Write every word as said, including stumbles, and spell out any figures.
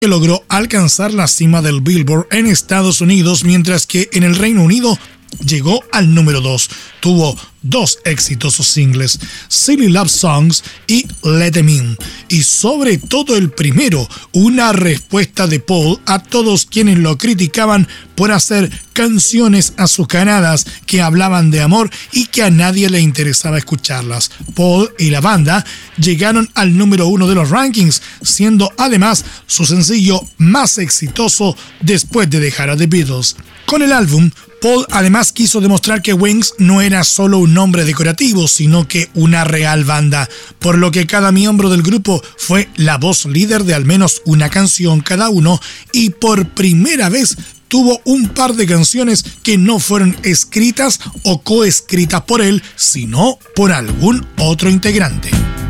que logró alcanzar la cima del Billboard en Estados Unidos, mientras que en el Reino Unido llegó al número dos. Tuvo dos exitosos singles, Silly Love Songs y Let Them In, y sobre todo el primero, una respuesta de Paul a todos quienes lo criticaban por hacer canciones azucaradas que hablaban de amor y que a nadie le interesaba escucharlas. Paul y la banda llegaron al número uno de los rankings, siendo además su sencillo más exitoso después de dejar a The Beatles. Con el álbum, Paul además quiso demostrar que Wings no era solo un nombre decorativo, sino que una real banda, por lo que cada miembro del grupo fue la voz líder de al menos una canción cada uno, y por primera vez tuvo un par de canciones que no fueron escritas o coescritas por él, sino por algún otro integrante.